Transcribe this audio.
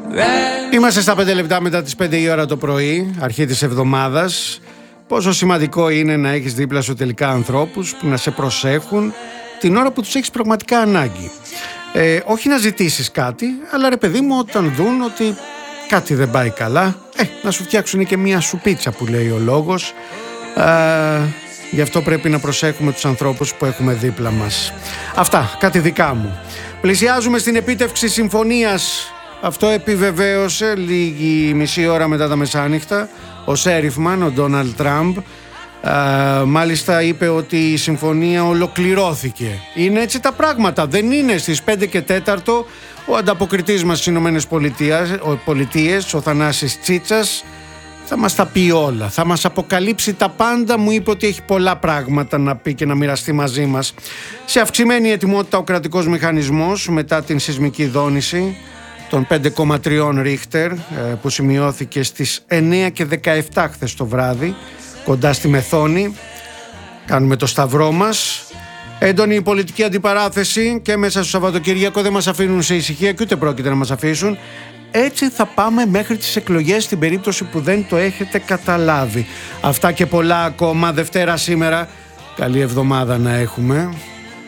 Είμαστε στα 5 λεπτά μετά τις 5 η ώρα το πρωί, αρχή της εβδομάδας. Πόσο σημαντικό είναι να έχεις δίπλα σου τελικά ανθρώπους που να σε προσέχουν την ώρα που τους έχεις πραγματικά ανάγκη. Όχι να ζητήσεις κάτι, αλλά ρε παιδί μου, όταν δουν ότι κάτι δεν πάει καλά, να σου φτιάξουν και μία σουπίτσα που λέει ο λόγος. Γι' αυτό πρέπει να προσέχουμε τους ανθρώπους που έχουμε δίπλα μας. Αυτά, κάτι δικά μου. Πλησιάζουμε στην επίτευξη συμφωνίας. Αυτό επιβεβαίωσε λίγη μισή ώρα μετά τα μεσάνυχτα ο Σέριφμαν, ο Ντόναλντ Τραμπ. Μάλιστα είπε ότι η συμφωνία ολοκληρώθηκε. Είναι έτσι τα πράγματα, δεν είναι? Στις 5 και 4 ο ανταποκριτής μας στις Ηνωμένες Πολιτείες, ο Θανάσης Τσίτσας, θα μας τα πει όλα, θα μας αποκαλύψει τα πάντα. Μου είπε ότι έχει πολλά πράγματα να πει και να μοιραστεί μαζί μας. Σε αυξημένη ετοιμότητα ο κρατικός μηχανισμός μετά την σεισμική δόνηση των 5,3 Ρίχτερ που σημειώθηκε στις 9 και 17 χθες το βράδυ κοντά στη Μεθόνη. Κάνουμε το σταυρό μας. Έντονη η πολιτική αντιπαράθεση και μέσα στο Σαββατοκύριακο δεν μας αφήνουν σε ησυχία και ούτε πρόκειται να μας αφήσουν. Έτσι θα πάμε μέχρι τις εκλογές στην περίπτωση που δεν το έχετε καταλάβει. Αυτά και πολλά ακόμα. Δευτέρα σήμερα. Καλή εβδομάδα να έχουμε.